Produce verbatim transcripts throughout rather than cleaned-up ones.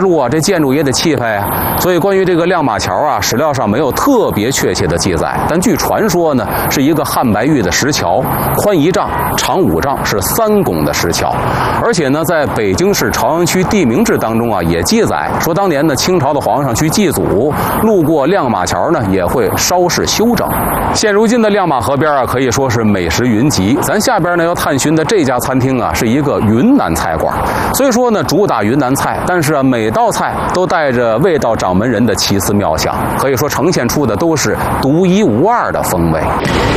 路啊，这建筑也得气派啊。所以关于这个亮马桥啊，史料上没有特别确切的记载，但据传说呢，是一个汉白玉的石桥，宽一丈，长五丈，是三拱的石桥。而且呢，在北京市朝阳区地名志当中啊，也记载说，当年呢，清朝的皇上去祭祖，路过亮马桥呢，也会稍事修整。现如今的亮马河边啊，可以说是美食云集。咱下边呢要探寻的这家餐厅啊，是一个云南菜馆。虽说呢主打云南菜，但是啊每道菜都带着味道掌门人的奇思妙想，可以说呈现出的都是独一无二的风味。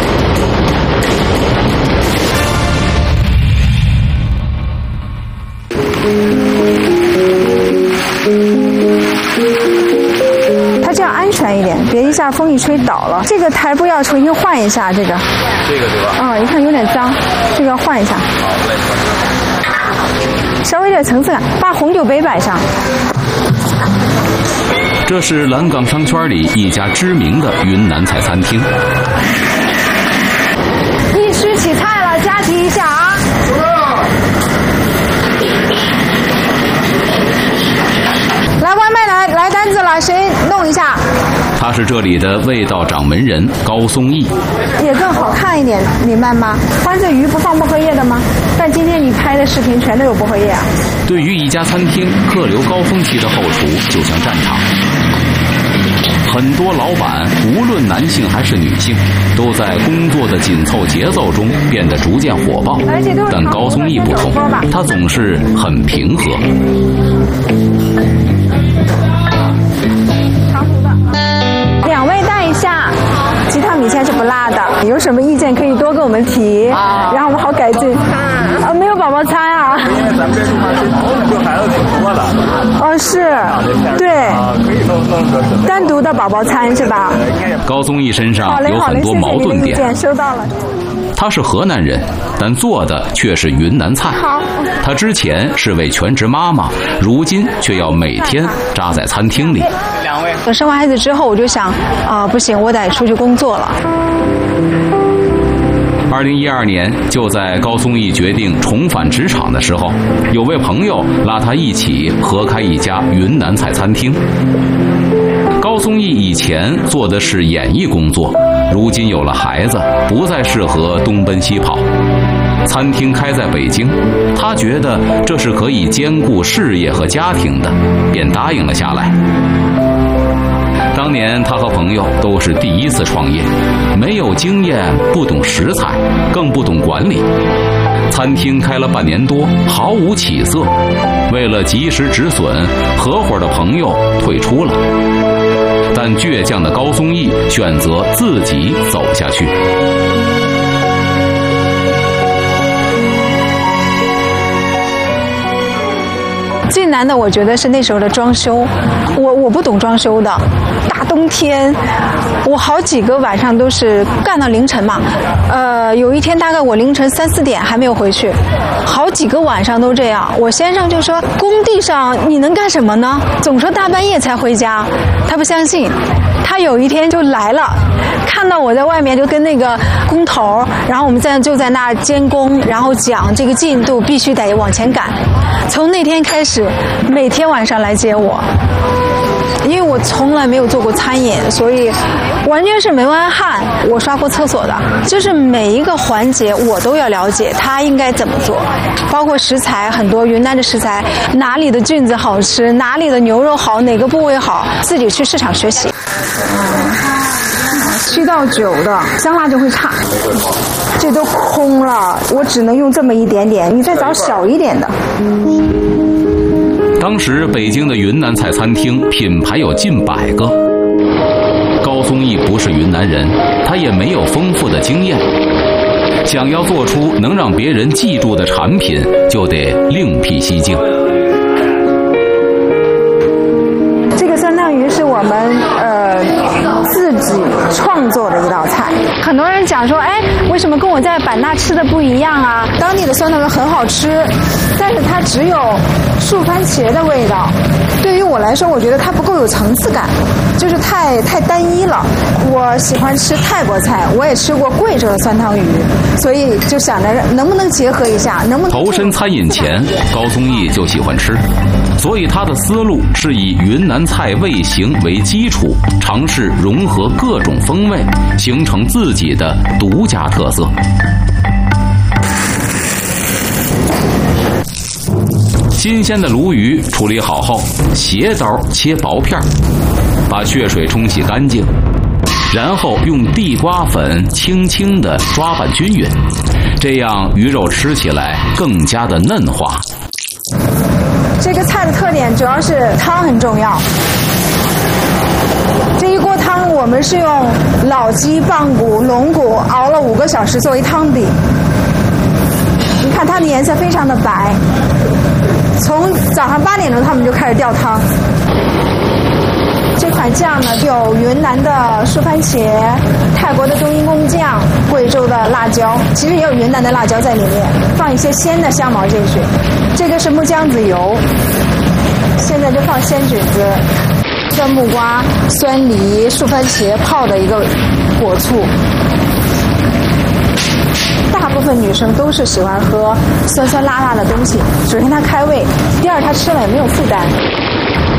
它这样安全一点，别一下风一吹倒了。这个台布要重新换一下，这个。 这个对吧？ 啊、嗯，一看有点脏，这个要换一下。 好嘞。 稍微有点层次感，把红酒杯摆上。 这是蓝岗商圈里一家知名的云南菜餐厅。 一须起菜了，加提一下啊。来，外卖来来单子了，谁弄一下？ 他是这里的味道掌门人高松义， 也更好看一点，明白吗？欢醉鱼不放薄荷叶的吗？但今天你拍的视频全都有薄荷叶啊。 对于一家餐厅，客流高峰期的后厨就像战场，很多老板无论男性还是女性，都在工作的紧凑节奏中变得逐渐火爆。但高松义不同，他总是很平和。 两位带一下，鸡汤米线是不辣的，有什么意见可以多跟我们提，然后我们好改进。啊，没有宝宝餐啊？ 因为咱们这地方是就孩子挺多的。 哦，是，对， 可以弄弄个单独的宝宝餐是吧？ 高松义身上有很多矛盾点。 收到了。 他是河南人，但做的却是云南菜。他之前是位全职妈妈，如今却要每天扎在餐厅里。 两位， 我生完孩子之后，我就想，啊、呃，不行，我得出去工作了。 二零一二年，就在高松义决定重返职场的时候，有位朋友拉他一起合开一家云南菜餐厅。高松义以前做的是演艺工作，如今有了孩子，不再适合东奔西跑。餐厅开在北京，他觉得这是可以兼顾事业和家庭的，便答应了下来。当年他和朋友都是第一次创业，没有经验，不懂食材，更不懂管理。餐厅开了半年多，毫无起色。为了及时止损，合伙的朋友退出了。但倔强的高松义选择自己走下去。 最难的，我觉得是那时候的装修，我我不懂装修的，大冬天，我好几个晚上都是干到凌晨嘛，呃，有一天大概我凌晨三四点还没有回去，好几个晚上都这样。我先生就说：“工地上你能干什么呢？总说大半夜才回家。”他不相信，他有一天就来了，看到我在外面就跟那个工头，然后我们在就在那儿监工，然后讲这个进度必须得往前赶。从那天开始，每天晚上来接我，因为我从来没有做过餐饮，所以完全是门外汉。我刷过厕所的，就是每一个环节我都要了解他应该怎么做，包括食材，很多云南的食材，哪里的菌子好吃，哪里的牛肉好，哪个部位好，自己去市场学习。七到九的香辣就会差，这都空了，我只能用这么一点点，你再找小一点的。 当时北京的云南菜餐厅品牌有近百个，高松义不是云南人，他也没有丰富的经验，想要做出能让别人记住的产品，就得另辟蹊径。 这个酸汤鱼是我们呃自己创作的一道菜。很多人讲说，哎，为什么跟我在版纳吃的不一样啊？当地的酸汤鱼很好吃，但是它只有树番茄的味道。对于我来说，我觉得它不够有层次感，就是太太单一了。我喜欢吃泰国菜，我也吃过贵州的酸汤鱼，所以就想着能不能结合一下，能不能投身餐饮前，高松义就喜欢吃， 所以他的思路是以云南菜味型为基础，尝试融合各种风味，形成自己的独家特色。新鲜的鲈鱼处理好后，斜刀切薄片，把血水冲洗干净，然后用地瓜粉轻轻地抓拌均匀，这样鱼肉吃起来更加的嫩滑。 这个菜的特点主要是汤很重要。这一锅汤我们是用老鸡、棒骨、龙骨熬了五个小时作为汤底。你看它的颜色非常的白，从早上八点钟他们就开始吊汤。这款酱呢，有云南的树番茄、泰国的冬阴功酱、贵州的辣椒，其实也有云南的辣椒在里面，放一些鲜的香茅进去。这个是木姜子油，现在就放鲜菌子、酸木瓜、酸梨、树番茄泡的一个果醋。大部分女生都是喜欢喝酸酸辣辣的东西，首先它开胃，第二它吃了也没有负担。